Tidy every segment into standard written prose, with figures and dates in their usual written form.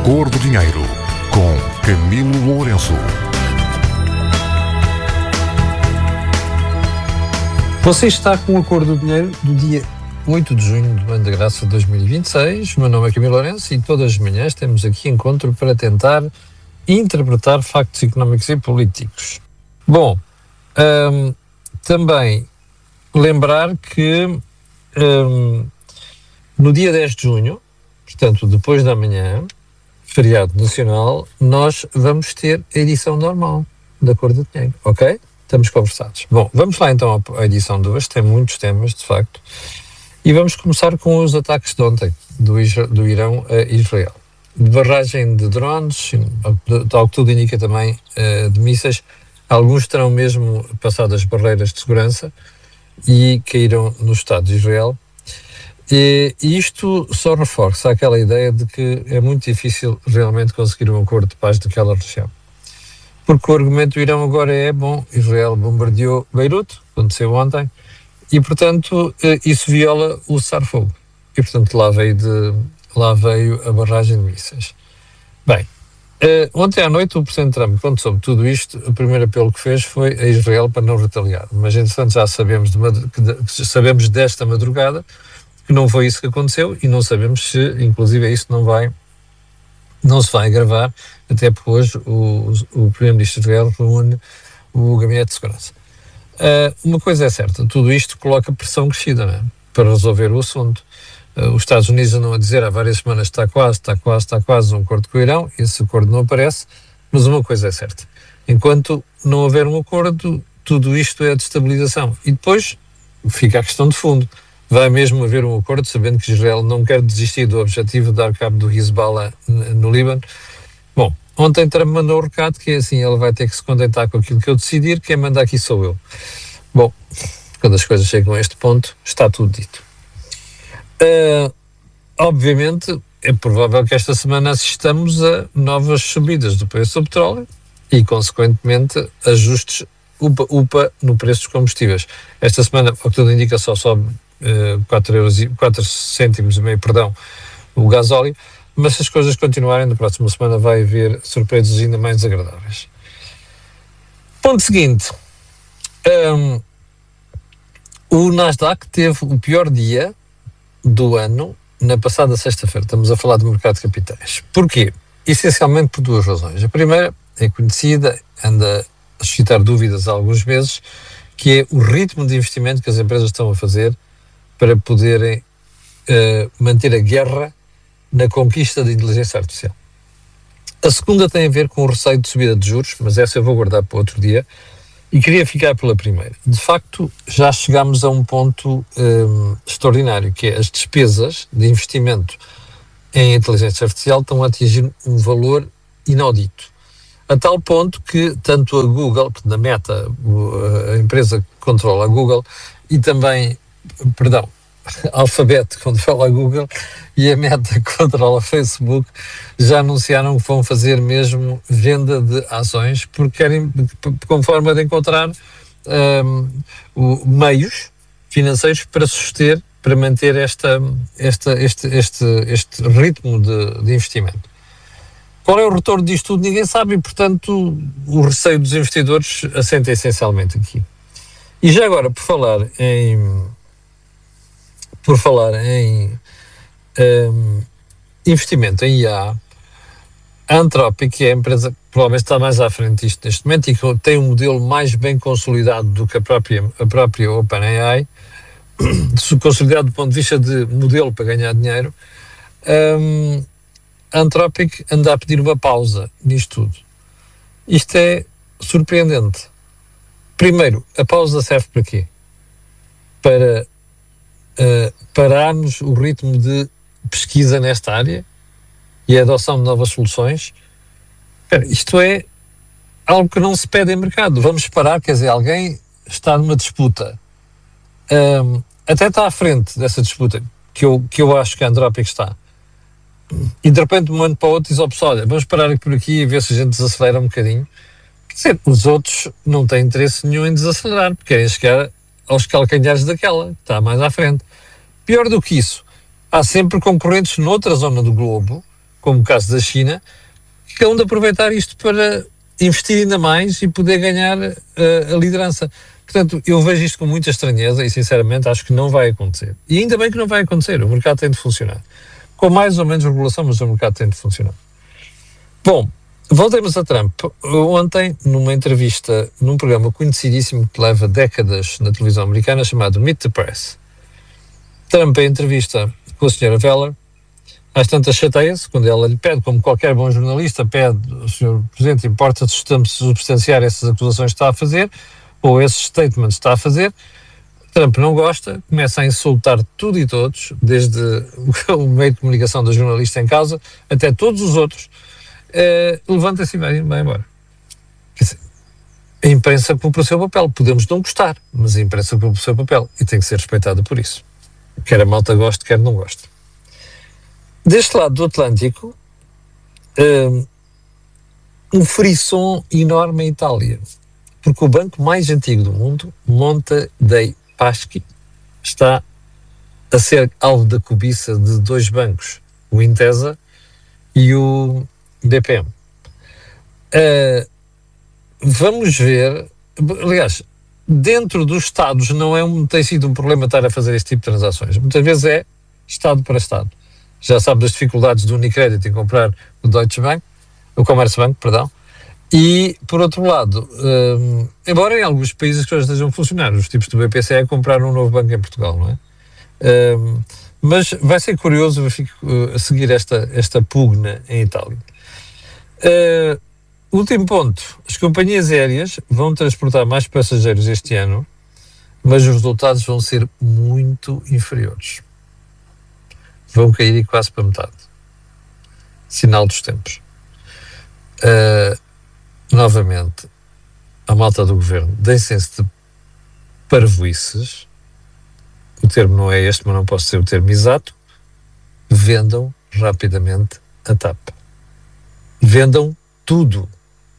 Cor do Dinheiro, com Camilo Lourenço. Você está com a Cor do Dinheiro do dia 8 de junho do ano da graça de 2026. O meu nome é Camilo Lourenço e todas as manhãs temos aqui encontro para tentar interpretar factos económicos e políticos. Bom, também lembrar que no dia 10 de junho, portanto depois da manhã, feriado nacional, nós vamos ter a edição normal da Cor do Dinheiro, ok? Estamos conversados. Bom, vamos lá então à edição de hoje, tem muitos temas, de facto, e vamos começar com os ataques de ontem, do Irão a Israel. De barragem de drones, tal que tudo indica também, de mísseis, alguns terão mesmo passado as barreiras de segurança e caíram no Estado de Israel. E isto só reforça aquela ideia de que é muito difícil realmente conseguir um acordo de paz daquela região. Porque o argumento do Irão agora é, Israel bombardeou Beirute, aconteceu ontem, e portanto isso viola o cessar-fogo. E portanto lá veio a barragem de mísseis. Bem, ontem à noite o Presidente Trump, quando soube tudo isto, o primeiro apelo que fez foi a Israel para não retaliar. Mas entretanto já sabemos desta madrugada que não foi isso que aconteceu e não sabemos se, inclusive, isso não se vai agravar, até porque hoje o Primeiro-Ministro de Israel reúne o Gabinete de Segurança. Uma coisa é certa, tudo isto coloca pressão crescida, não é? Para resolver o assunto. Os Estados Unidos andam a dizer há várias semanas está quase um acordo com o Irão, esse acordo não aparece, mas uma coisa é certa, enquanto não houver um acordo, tudo isto é destabilização. E depois fica a questão de fundo. Vai mesmo haver um acordo, sabendo que Israel não quer desistir do objetivo de dar cabo do Hezbollah no Líbano? Bom, ontem Trump mandou um recado que é assim, ele vai ter que se contentar com aquilo que eu decidir, quem manda aqui sou eu. Bom, quando as coisas chegam a este ponto, está tudo dito. Obviamente, é provável que esta semana assistamos a novas subidas do preço do petróleo e, consequentemente, ajustes UPA no preço dos combustíveis. Esta semana, o que tudo indica, só sobe 4 cêntimos e meio, o gasóleo, mas se as coisas continuarem, na próxima semana vai haver surpresas ainda mais desagradáveis. Ponto seguinte, o Nasdaq teve o pior dia do ano na passada sexta-feira. Estamos a falar do mercado de capitais. Porquê? Essencialmente por duas razões. A primeira é conhecida, anda a suscitar dúvidas há alguns meses, que é o ritmo de investimento que as empresas estão a fazer para poderem manter a guerra na conquista da inteligência artificial. A segunda tem a ver com o receio de subida de juros, mas essa eu vou guardar para outro dia, e queria ficar pela primeira. De facto, já chegámos a um ponto extraordinário, que é as despesas de investimento em inteligência artificial estão a atingir um valor inaudito. A tal ponto que tanto a Google, da Meta, a empresa que controla a Google, e também, a Alphabet controla a Google e a Meta controla a Facebook, já anunciaram que vão fazer mesmo venda de ações, porque querem, como forma de encontrar meios financeiros para manter este ritmo de investimento. Qual é o retorno disto tudo? Ninguém sabe e, portanto, o receio dos investidores assenta essencialmente aqui. E já agora, por falar em investimento em IA, a Anthropic, que é a empresa que provavelmente está mais à frente disto neste momento e que tem um modelo mais bem consolidado do que a própria OpenAI, consolidado do ponto de vista de modelo para ganhar dinheiro, a Anthropic anda a pedir uma pausa nisto tudo. Isto é surpreendente. Primeiro, a pausa serve para quê? Para pararmos o ritmo de pesquisa nesta área e a adoção de novas soluções. Isto é algo que não se pede em mercado. Vamos parar, quer dizer, alguém está numa disputa. Até está à frente dessa disputa, que eu acho que a Anthropic está. E de repente, de um ano para o outro, diz ao pessoal, olha, vamos parar por aqui e ver se a gente desacelera um bocadinho. Quer dizer, os outros não têm interesse nenhum em desacelerar, porque querem chegar aos calcanhares daquela, que está mais à frente. Pior do que isso, há sempre concorrentes noutra zona do globo como o caso da China, que é onde aproveitar isto para investir ainda mais e poder ganhar a liderança. Portanto, eu vejo isto com muita estranheza e, sinceramente, acho que não vai acontecer. E ainda bem que não vai acontecer, o mercado tem de funcionar. Com mais ou menos regulação, mas o mercado tem de funcionar. Bom, voltemos a Trump. Ontem, numa entrevista, num programa conhecidíssimo que leva décadas na televisão americana, chamado Meet the Press, Trump, em entrevista com a senhora Veller, às tantas chateia-se, quando ela lhe pede, como qualquer bom jornalista, pede, o senhor Presidente, importa substanciar essas acusações que está a fazer, ou esses statements que está a fazer. Trump não gosta, começa a insultar tudo e todos, desde o meio de comunicação da jornalista em causa, até todos os outros, levanta-se e vai embora. Quer dizer, a imprensa cumpre o seu papel, podemos não gostar, mas a imprensa cumpre o seu papel e tem que ser respeitada por isso. Quer a malta goste, quer não goste. Deste lado do Atlântico, um frisson enorme em Itália, porque o banco mais antigo do mundo, Monte dei Paschi, está a ser alvo da cobiça de dois bancos, o Intesa e o BPM. Vamos ver, aliás, dentro dos Estados não tem sido um problema estar a fazer este tipo de transações. Muitas vezes é Estado para Estado. Já sabe das dificuldades do Unicredit em comprar o Deutsche Bank, o Commerzbank, perdão, e, por outro lado, embora em alguns países as coisas estejam a funcionar, os tipos do BPCE compraram um novo banco em Portugal, não é? Mas vai ser curioso a seguir esta pugna em Itália. Último ponto, as companhias aéreas vão transportar mais passageiros este ano, mas os resultados vão ser muito inferiores. Vão cair quase para metade. Sinal dos tempos. Novamente, a malta do governo, deem-se de parvoices, o termo não é este, mas não posso ser o termo exato, vendam rapidamente a TAP. Vendam tudo.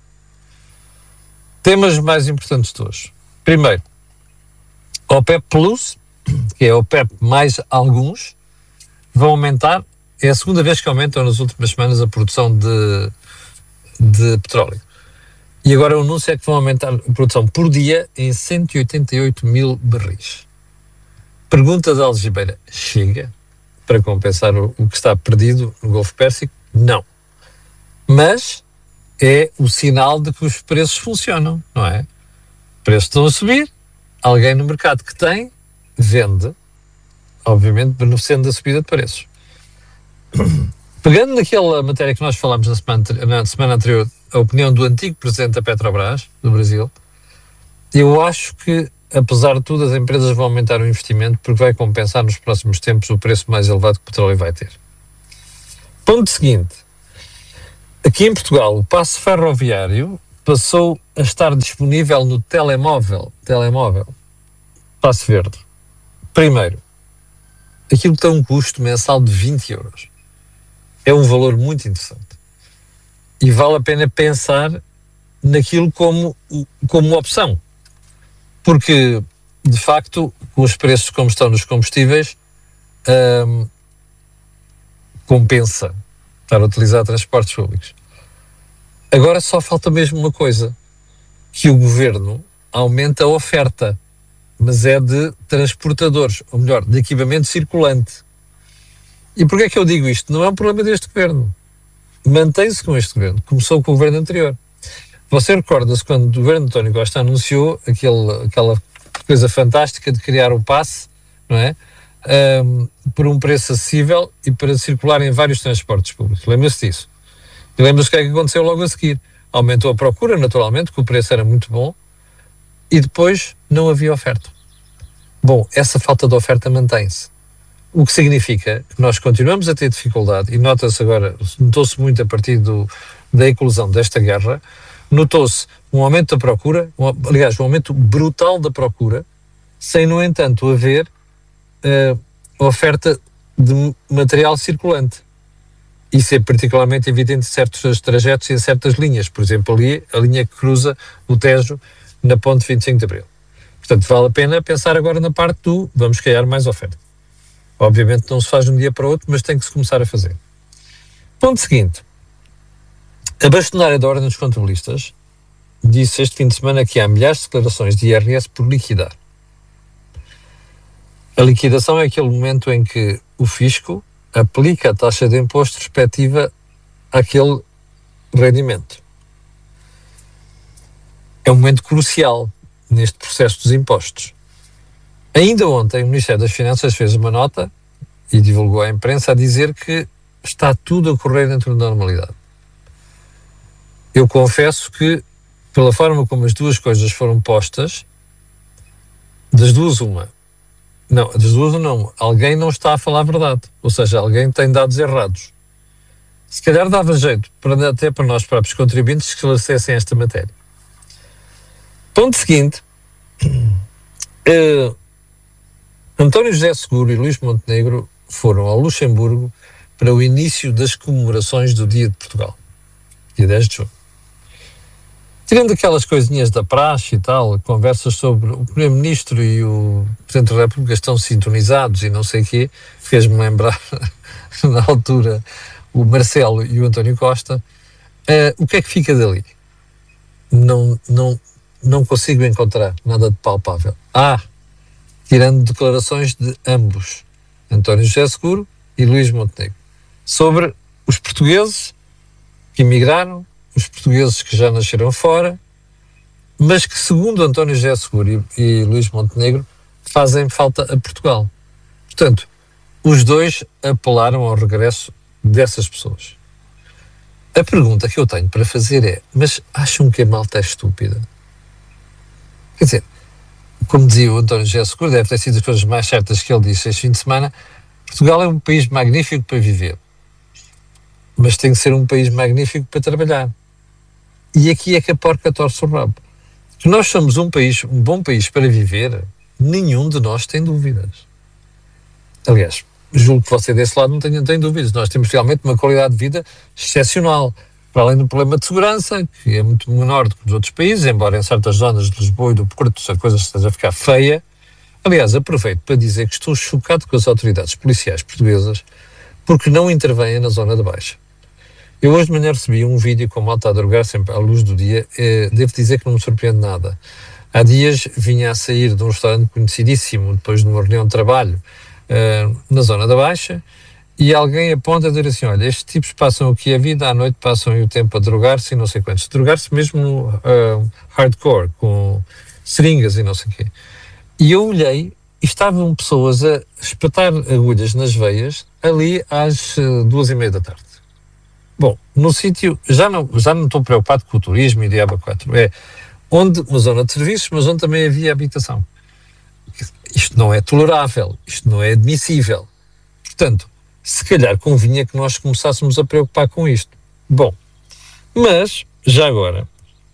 Temas mais importantes de hoje. Primeiro, OPEP Plus, que é OPEP mais alguns, vão aumentar, é a segunda vez que aumentam nas últimas semanas a produção de petróleo. E agora o anúncio é que vão aumentar a produção por dia em 188 mil barris. Pergunta de Algibeira, chega para compensar o que está perdido no Golfo Pérsico? Não. Mas é o sinal de que os preços funcionam, não é? Os preços estão a subir, alguém no mercado que tem, vende, obviamente beneficiando da subida de preços. Pegando naquela matéria que nós falámos na semana anterior, a opinião do antigo presidente da Petrobras, do Brasil, eu acho que, apesar de tudo, as empresas vão aumentar o investimento porque vai compensar nos próximos tempos o preço mais elevado que o petróleo vai ter. Ponto seguinte. Aqui em Portugal, o passe ferroviário passou a estar disponível no telemóvel, passe verde. Primeiro, aquilo tem um custo mensal de 20 euros. É um valor muito interessante. E vale a pena pensar naquilo como opção. Porque, de facto, com os preços como estão nos combustíveis, compensa estar a utilizar transportes públicos. Agora só falta mesmo uma coisa, que o governo aumenta a oferta, mas é de transportadores, ou melhor, de equipamento circulante. E porquê é que eu digo isto? Não é um problema deste governo. Mantém-se com este governo. Começou com o governo anterior. Você recorda-se quando o governo de António Costa anunciou aquela coisa fantástica de criar o passe, não é? Por um preço acessível e para circular em vários transportes públicos. Lembra-se disso? E lembra-se o que é que aconteceu logo a seguir? Aumentou a procura, naturalmente, porque o preço era muito bom, e depois não havia oferta. Bom, essa falta de oferta mantém-se. O que significa que nós continuamos a ter dificuldade, e nota-se agora, notou-se muito a partir da eclosão desta guerra, notou-se um aumento da procura, aliás, um aumento brutal da procura, sem, no entanto, haver oferta de material circulante. Isso é particularmente evidente em certos trajetos e em certas linhas. Por exemplo, ali, a linha que cruza o Tejo na ponte 25 de Abril. Portanto, vale a pena pensar agora na parte do vamos criar mais oferta. Obviamente não se faz de um dia para o outro, mas tem que se começar a fazer. Ponto seguinte. A bastonária da Ordem dos Contabilistas disse este fim de semana que há milhares de declarações de IRS por liquidar. A liquidação é aquele momento em que o fisco aplica a taxa de imposto respectiva àquele rendimento. É um momento crucial neste processo dos impostos. Ainda ontem, o Ministério das Finanças fez uma nota e divulgou à imprensa a dizer que está tudo a correr dentro da normalidade. Eu confesso que, pela forma como as duas coisas foram postas, das duas uma. Não, das duas não. Alguém não está a falar a verdade. Ou seja, alguém tem dados errados. Se calhar dava jeito, até para nós próprios contribuintes, que esclarecessem esta matéria. Ponto seguinte. António José Seguro e Luís Montenegro foram ao Luxemburgo para o início das comemorações do Dia de Portugal, dia 10 de junho. Tirando aquelas coisinhas da praxe e tal, conversas sobre o Primeiro-Ministro e o Presidente da República estão sintonizados e não sei o quê, fez-me lembrar, na altura, o Marcelo e o António Costa. O que é que fica dali? Não consigo encontrar nada de palpável. Tirando declarações de ambos, António José Seguro e Luís Montenegro, sobre os portugueses que emigraram, os portugueses que já nasceram fora, mas que, segundo António José Seguro e Luís Montenegro, fazem falta a Portugal. Portanto, os dois apelaram ao regresso dessas pessoas. A pergunta que eu tenho para fazer é, mas acham que a malta é estúpida? Quer dizer, como dizia o António José Seguro, deve ter sido as coisas mais certas que ele disse este fim de semana, Portugal é um país magnífico para viver, mas tem que ser um país magnífico para trabalhar. E aqui é que a porca torce o rabo. Que nós somos um bom país para viver, nenhum de nós tem dúvidas. Aliás, julgo que você desse lado não tem dúvidas. Nós temos realmente uma qualidade de vida excepcional. Para além do problema de segurança, que é muito menor do que nos outros países, embora em certas zonas de Lisboa e do Porto a coisa esteja a ficar feia. Aliás, aproveito para dizer que estou chocado com as autoridades policiais portuguesas porque não intervêm na zona da Baixa. Eu hoje de manhã recebi um vídeo com a malta a drogar sempre à luz do dia. Devo dizer que não me surpreende nada. Há dias vinha a sair de um restaurante conhecidíssimo, depois de uma reunião de trabalho, na zona da Baixa, e alguém aponta a dizer assim, olha, estes tipos passam aqui a vida, à noite passam o tempo a drogar-se e não sei quantos. Drogar-se mesmo hardcore, com seringas e não sei o quê. E eu olhei e estavam pessoas a espetar agulhas nas veias ali às 2:30 da tarde. Bom, no sítio, já não estou preocupado com o turismo e Diabo 4, é uma zona de serviços, mas onde também havia habitação. Isto não é tolerável, isto não é admissível. Portanto, se calhar convinha que nós começássemos a preocupar com isto. Bom, mas, já agora,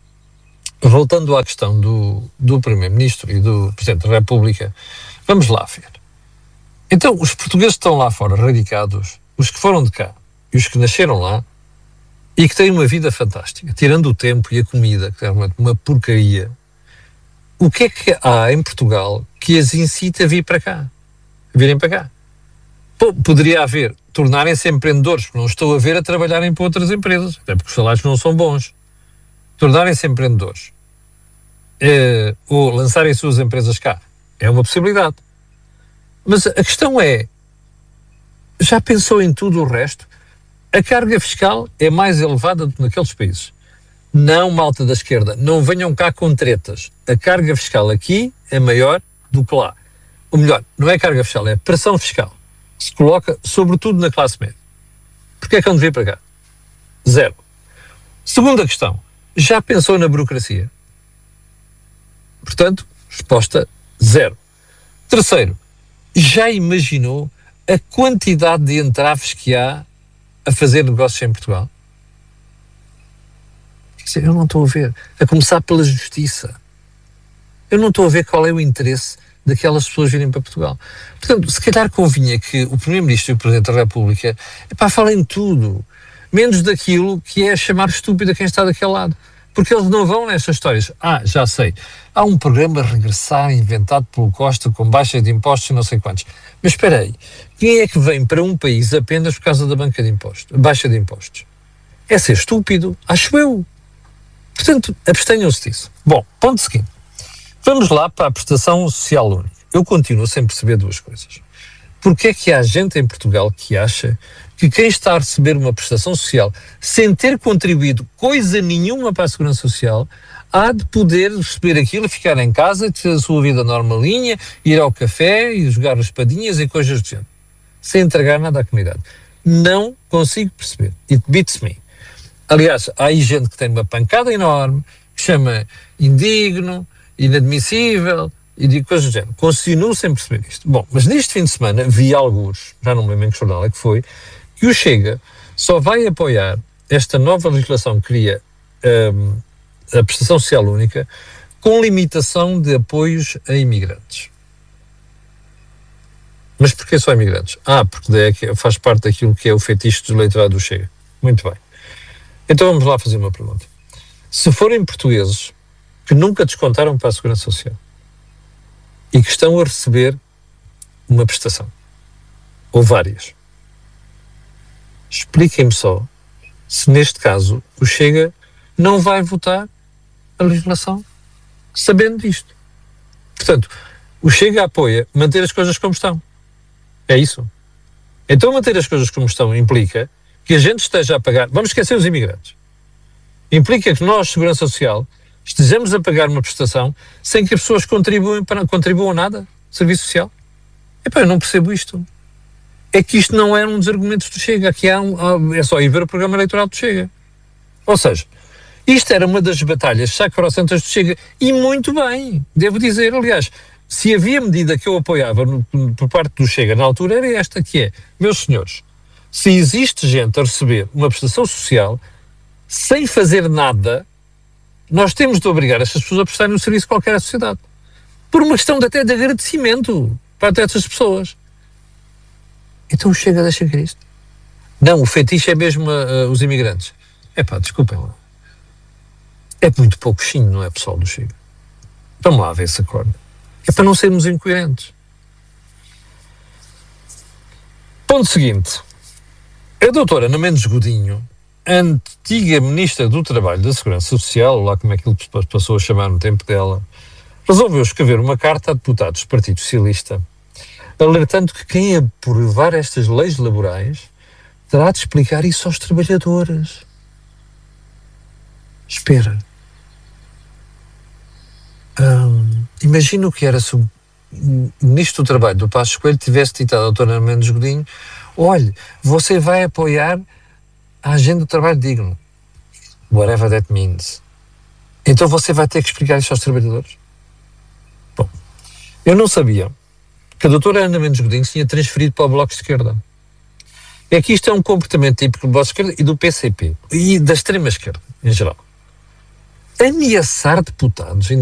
voltando à questão do Primeiro-Ministro e do Presidente da República, vamos lá ver. Então, os portugueses que estão lá fora radicados, os que foram de cá e os que nasceram lá e que têm uma vida fantástica, tirando o tempo e a comida, que é uma porcaria, o que é que há em Portugal que as incita a virem para cá? Poderia haver, tornarem-se empreendedores, porque não estou a ver a trabalharem para outras empresas, até porque os salários não são bons. Tornarem-se empreendedores ou lançarem suas empresas cá, é uma possibilidade. Mas a questão é, já pensou em tudo o resto? A carga fiscal é mais elevada do que naqueles países. Não, malta da esquerda, não venham cá com tretas. A carga fiscal aqui é maior do que lá. Ou melhor, não é carga fiscal, é pressão fiscal. Se coloca, sobretudo, na classe média. Porquê é que não devia para cá? Zero. Segunda questão. Já pensou na burocracia? Portanto, resposta zero. Terceiro, já imaginou a quantidade de entraves que há a fazer negócios em Portugal? Eu não estou a ver. A começar pela justiça. Eu não estou a ver qual é o interesse daquelas pessoas virem para Portugal. Portanto, se calhar convinha que o Primeiro-Ministro e o Presidente da República falem tudo, menos daquilo que é chamar estúpido a quem está daquele lado. Porque eles não vão nestas histórias. Já sei, há um programa regressar inventado pelo Costa com baixa de impostos e não sei quantos. Mas espera aí, quem é que vem para um país apenas por causa da baixa de impostos? É ser estúpido, acho eu. Portanto, abstenham-se disso. Bom, ponto seguinte. Vamos lá para a prestação social única. Eu continuo sem perceber duas coisas. Porque é que há gente em Portugal que acha que quem está a receber uma prestação social sem ter contribuído coisa nenhuma para a segurança social há de poder receber aquilo e ficar em casa, ter a sua vida normalinha, ir ao café e jogar espadinhas e coisas do género, sem entregar nada à comunidade? Não consigo perceber. It beats me. Aliás, há aí gente que tem uma pancada enorme, que chama indigno, inadmissível e de coisas do género. Continuo sem perceber isto. Bom, mas neste fim de semana vi alguns, já não me lembro em que jornal é que foi, que o Chega só vai apoiar esta nova legislação que cria a prestação social única com limitação de apoios a imigrantes. Mas porquê só imigrantes? Porque faz parte daquilo que é o fetiche do eleitorado do Chega. Muito bem. Então vamos lá fazer uma pergunta. Se forem portugueses que nunca descontaram para a Segurança Social e que estão a receber uma prestação, ou várias, expliquem-me só se neste caso o Chega não vai votar a legislação sabendo disto. Portanto, o Chega apoia manter as coisas como estão. É isso. Então manter as coisas como estão implica que a gente esteja a pagar, vamos esquecer os imigrantes, implica que nós, Segurança Social, estejamos a pagar uma prestação sem que as pessoas contribuam nada, serviço social. Eu não percebo isto. É que isto não é um dos argumentos do Chega, aqui é só ir ver o programa eleitoral do Chega. Ou seja, isto era uma das batalhas sacrossantas do Chega, e muito bem, devo dizer. Aliás, se havia medida que eu apoiava por parte do Chega na altura, era esta, que é, meus senhores, se existe gente a receber uma prestação social sem fazer nada, nós temos de obrigar essas pessoas a prestarem um serviço qualquer à sociedade. Por uma questão até de agradecimento para essas pessoas. Então o Chega deixa cair isto. Não, o fetiche é mesmo os imigrantes. Desculpem lá. É muito pouco chinho, não é, pessoal do Chega? Vamos lá ver se acorda. É para não sermos incoerentes. Ponto seguinte. A doutora Ana Mendes Godinho, antiga Ministra do Trabalho e da Segurança Social, lá como é que ele passou a chamar no tempo dela, resolveu escrever uma carta a deputados do Partido Socialista, alertando que quem aprovar estas leis laborais terá de explicar isso aos trabalhadores. Espera. Imagina o que era se o Ministro do Trabalho do Passos Coelho tivesse ditado à doutora Ana Mendes Godinho: olhe, você vai apoiar a agenda do trabalho digno. Whatever that means. Então você vai ter que explicar isso aos trabalhadores? Bom, eu não sabia que a doutora Ana Mendes Godinho se tinha transferido para o Bloco de Esquerda. É que isto é um comportamento típico do Bloco de Esquerda e do PCP, e da extrema-esquerda, em geral. Ameaçar deputados,